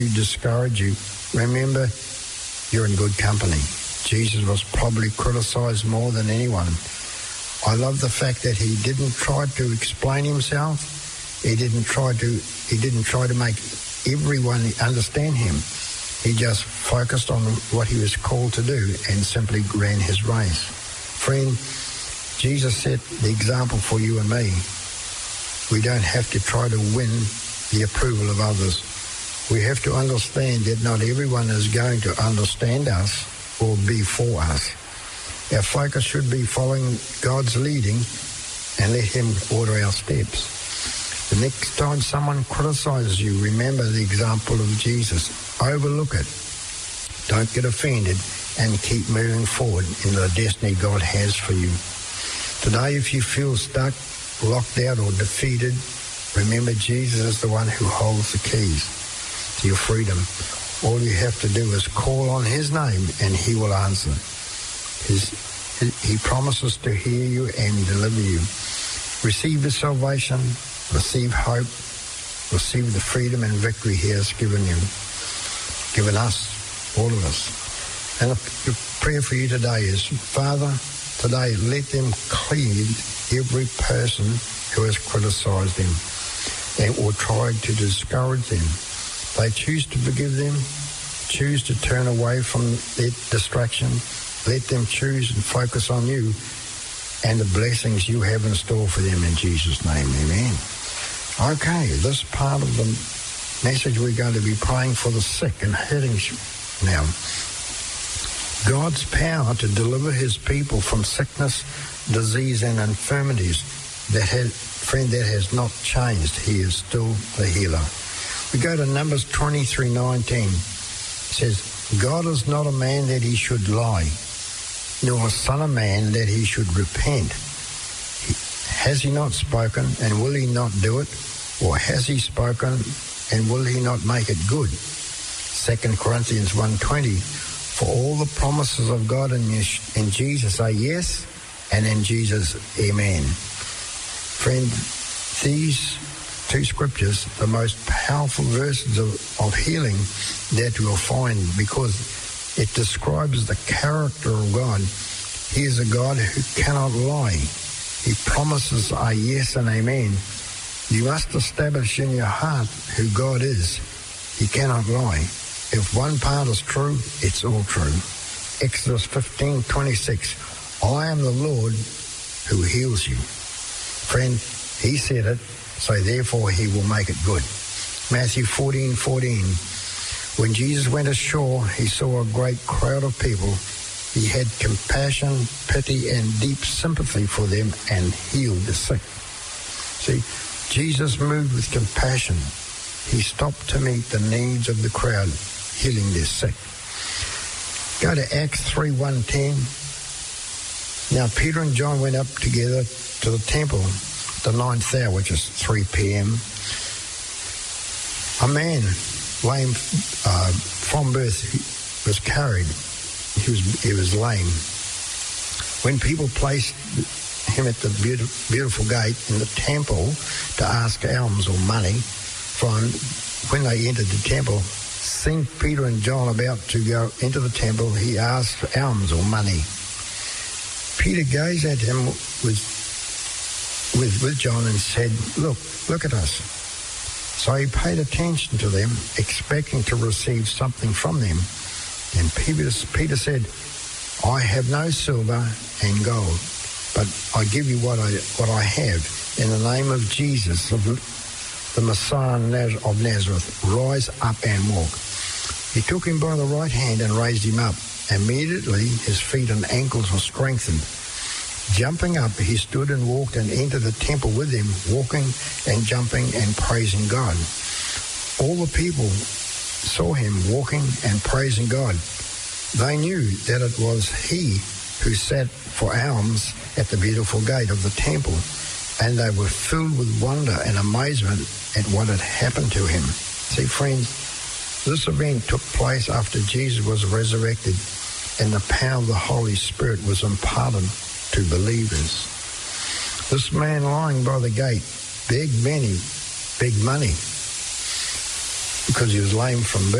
discourage you, remember you're in good company. Jesus was probably criticized more than anyone. I love the fact that he didn't try to explain himself. He didn't try to make everyone understand him. He just focused on what he was called to do and simply ran his race. Friend, Jesus set the example for you and me. We don't have to try to win the approval of others. We have to understand that not everyone is going to understand us or be for us. Our focus should be following God's leading and let him order our steps. The next time someone criticizes you, remember the example of Jesus. Overlook it. Don't get offended and keep moving forward in the destiny God has for you. Today, if you feel stuck, locked out or defeated, remember Jesus is the one who holds the keys to your freedom. All you have to do is call on his name and he will answer. He promises to hear you and deliver you. Receive the salvation, receive hope, receive the freedom and victory he has given us, all of us. And the prayer for you today is, Father, today let them clear every person who has criticized them or tried to discourage them. They choose to forgive them, choose to turn away from their distraction. Let them choose and focus on you and the blessings you have in store for them in Jesus' name. Amen. Okay, this part of the message we're going to be praying for the sick and hurting now. God's power to deliver his people from sickness, disease and infirmities, that has not changed. He is still the healer. We go to Numbers 23:19. It says, God is not a man that he should lie, nor a son of man that he should repent. Has he not spoken, and will he not do it? Or has he spoken, and will he not make it good? 2 Corinthians 1:20. For all the promises of God in Jesus are yes, and in Jesus, amen. Friend, these two scriptures, the most powerful verses of healing that we'll find, because it describes the character of God. He is a God who cannot lie. He promises are yes and amen. You must establish in your heart who God is. He cannot lie. If one part is true, it's all true. Exodus 15:26. I am the Lord who heals you. Friend, he said it, so therefore he will make it good. Matthew 14:14. When Jesus went ashore, he saw a great crowd of people. He had compassion, pity, and deep sympathy for them and healed the sick. See, Jesus moved with compassion. He stopped to meet the needs of the crowd, healing their sick. Go to Acts 3:1-10. Now Peter and John went up together to the temple, the 9th hour, which is 3 p.m. A man lame from birth was carried. He was lame. When people placed him at the beautiful gate in the temple to ask alms or money when they entered the temple, seeing Peter and John about to go into the temple, he asked for alms or money. Peter gazed at him with John and said, Look at us. So he paid attention to them, expecting to receive something from them. And Peter said, I have no silver and gold, but I give you what I have. In the name of Jesus, the Messiah of Nazareth, rise up and walk. He took him by the right hand and raised him up. Immediately his feet and ankles were strengthened. Jumping up, he stood and walked and entered the temple with them, walking and jumping and praising God. All the people saw him walking and praising God. They knew that it was he who sat for alms at the beautiful gate of the temple, and they were filled with wonder and amazement at what had happened to him. See, friends, this event took place after Jesus was resurrected and the power of the Holy Spirit was imparted to believers. This man lying by the gate begged money. because he was lame from birth.